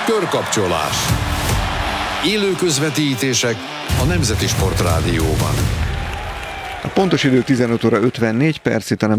Körkapcsolás. Élő közvetítések a Nemzeti Sportrádióban. A pontos idő 15 óra 54 perc, itt a